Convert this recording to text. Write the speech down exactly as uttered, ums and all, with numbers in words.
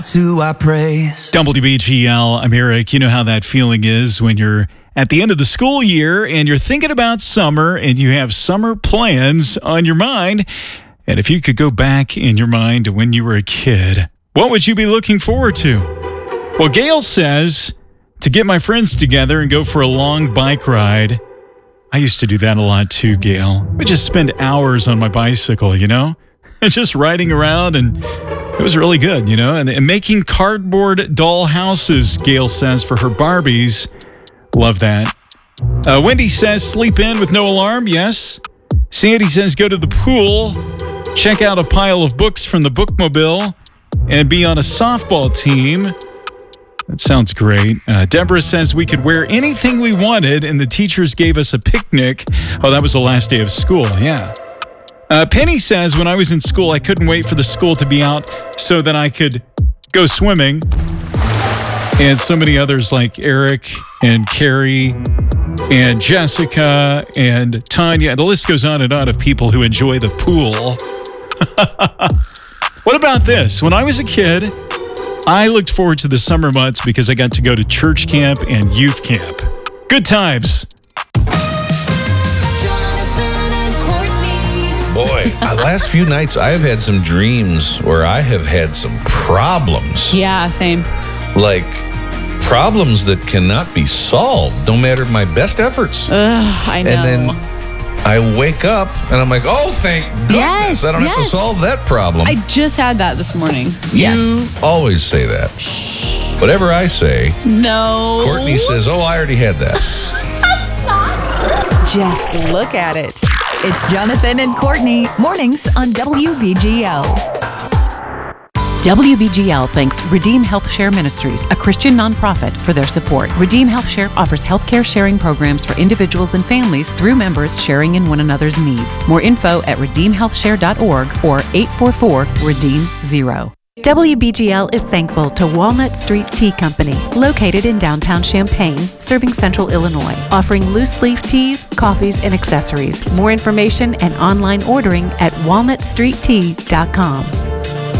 To our praise. W B G L, I'm Eric. You know how that feeling is when you're at the end of the school year and you're thinking about summer and you have summer plans on your mind. And if you could go back in your mind to when you were a kid, what would you be looking forward to? Well, Gail says to get my friends together and go for a long bike ride. I used to do that a lot too, Gail. I would just spend hours on my bicycle, you know, just riding around, and it was really good, you know, and, and making cardboard doll houses, Gail says, for her Barbies. Love that. Uh, Wendy says sleep in with no alarm. Yes. Sandy says go to the pool, check out a pile of books from the bookmobile, and be on a softball team. That sounds great. Uh, Deborah says we could wear anything we wanted, and the teachers gave us a picnic. Oh, that was the last day of school. Yeah. Uh, Penny says, when I was in school, I couldn't wait for the school to be out so that I could go swimming. And so many others like Eric and Carrie and Jessica and Tanya. The list goes on and on of people who enjoy the pool. What about this? When I was a kid, I looked forward to the summer months because I got to go to church camp and youth camp. Good times. Boy, the last few nights I have had some dreams where I have had some problems. Yeah, same. Like problems that cannot be solved, no matter my best efforts. Ugh, I know. And then I wake up and I'm like, oh, thank goodness. Yes, I don't yes. have to solve that problem. I just had that this morning. You Yes. always say that. Whatever I say, No. Courtney says, oh, I already had that. Just look at it. It's Jonathan and Courtney, mornings on W B G L. W B G L thanks Redeem Health Share Ministries, a Christian nonprofit, for their support. Redeem Health Share offers healthcare sharing programs for individuals and families through members sharing in one another's needs. More info at redeem health share dot org or eight four four, redeem zero. W B G L is thankful to Walnut Street Tea Company, located in downtown Champaign, serving central Illinois, offering loose leaf teas, coffees, and accessories. More information and online ordering at walnut street tea dot com.